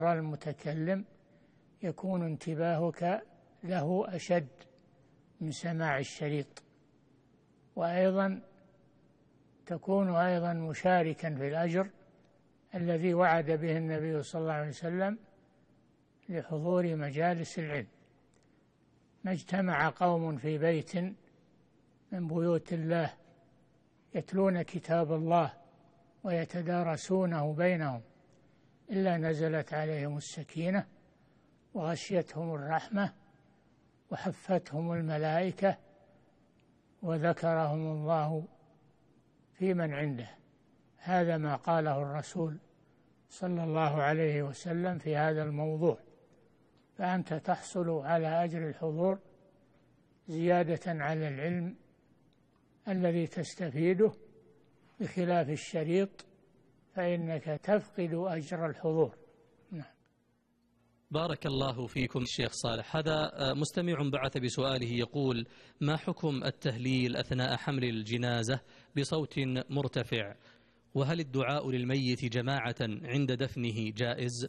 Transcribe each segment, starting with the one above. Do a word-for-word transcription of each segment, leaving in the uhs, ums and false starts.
المتكلم يكون انتباهك له أشد من سماع الشريط، وأيضا تكون أيضا مشاركا في الأجر الذي وعد به النبي صلى الله عليه وسلم لحضور مجالس العلم. ما اجتمع قوم في بيت من بيوت الله يتلون كتاب الله ويتدارسونه بينهم إلا نزلت عليهم السكينة وغشيتهم الرحمة وحفتهم الملائكة وذكرهم الله في من عنده. هذا ما قاله الرسول صلى الله عليه وسلم في هذا الموضوع. فأنت تحصل على أجر الحضور زيادة على العلم الذي تستفيده، بخلاف الشريط فإنك تفقد أجر الحضور. نعم. بارك الله فيكم الشيخ صالح. هذا مستمع بعث بسؤاله يقول: ما حكم التهليل أثناء حمل الجنازة بصوت مرتفع؟ وهل الدعاء للميت جماعة عند دفنه جائز؟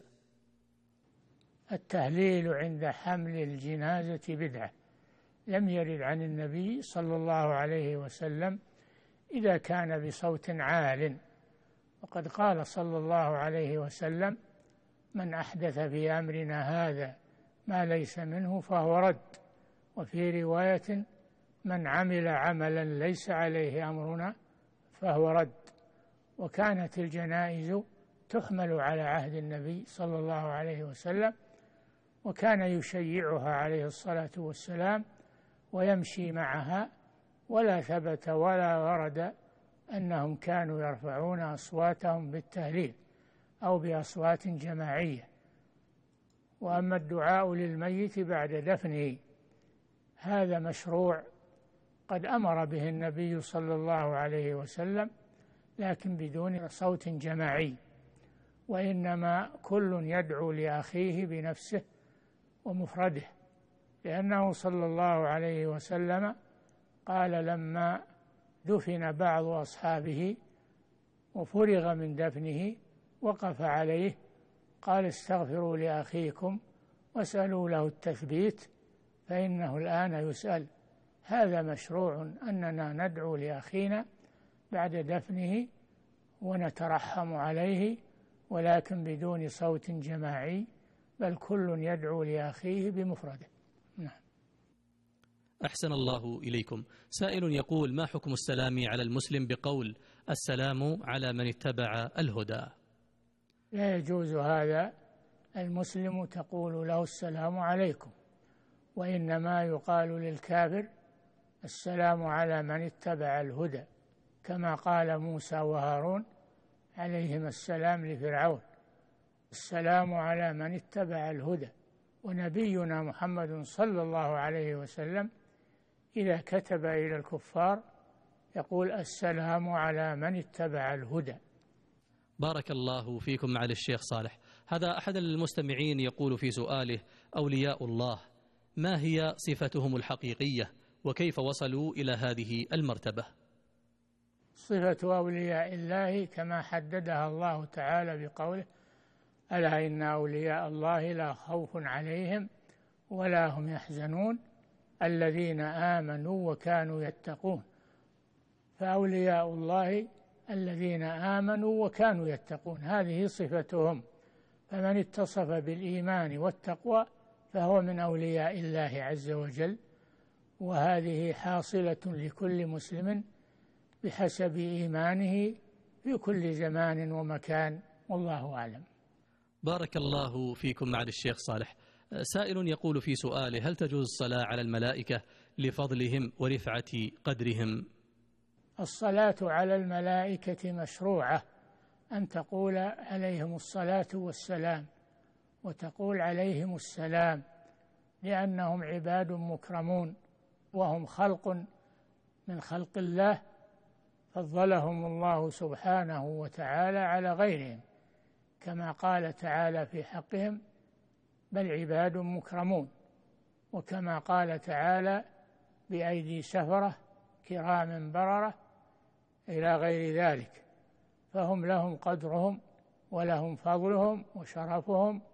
التهليل عند حمل الجنازة بدعة، لم يرد عن النبي صلى الله عليه وسلم إذا كان بصوت عال. وقد قال صلى الله عليه وسلم: من أحدث في أمرنا هذا ما ليس منه فهو رد. وفي رواية: من عمل عملا ليس عليه أمرنا فهو رد. وكانت الجنائز تحمل على عهد النبي صلى الله عليه وسلم، وكان يشيعها عليه الصلاة والسلام ويمشي معها، ولا ثبت ولا ورد أنهم كانوا يرفعون أصواتهم بالتهليل أو بأصوات جماعية. وأما الدعاء للميت بعد دفنه هذا مشروع قد أمر به النبي صلى الله عليه وسلم، لكن بدون صوت جماعي، وإنما كل يدعو لأخيه بنفسه ومفرده، لأنه صلى الله عليه وسلم قال لما دفن بعض أصحابه وفرغ من دفنه وقف عليه قال: استغفروا لأخيكم واسألوا له التثبيت فإنه الآن يسأل. هذا مشروع أننا ندعو لأخينا بعد دفنه ونترحم عليه، ولكن بدون صوت جماعي، بل كل يدعو لأخيه بمفرده. نعم. أحسن الله إليكم. سائل يقول: ما حكم السلام على المسلم بقول السلام على من اتبع الهدى؟ لا يجوز هذا. المسلم تقول له السلام عليكم، وإنما يقال للكافر السلام على من اتبع الهدى، كما قال موسى وهارون عليهما السلام لفرعون: السلام على من اتبع الهدى. ونبينا محمد صلى الله عليه وسلم إذا كتب إلى الكفار يقول: السلام على من اتبع الهدى. بارك الله فيكم معالي الشيخ صالح. هذا أحد المستمعين يقول في سؤاله: أولياء الله ما هي صفتهم الحقيقية وكيف وصلوا إلى هذه المرتبة؟ صفة أولياء الله كما حددها الله تعالى بقوله: ألا إن أولياء الله لا خوف عليهم ولا هم يحزنون الذين آمنوا وكانوا يتقون. فأولياء الله الذين آمنوا وكانوا يتقون، هذه صفتهم. فمن اتصف بالإيمان والتقوى فهو من أولياء الله عز وجل، وهذه حاصلة لكل مسلم بحسب إيمانه في كل زمان ومكان، والله أعلم. بارك الله فيكم معالي الشيخ صالح. سائل يقول في سؤاله: هل تجوز الصلاة على الملائكة لفضلهم ورفعة قدرهم؟ الصلاة على الملائكة مشروعة، أن تقول عليهم الصلاة والسلام، وتقول عليهم السلام، لأنهم عباد مكرمون وهم خلق من خلق الله، فضلهم الله سبحانه وتعالى على غيرهم، كما قال تعالى في حقهم: بل عباد مكرمون. وكما قال تعالى: بأيدي سفرة كرام بررة، إلى غير ذلك. فهم لهم قدرهم ولهم فضلهم وشرفهم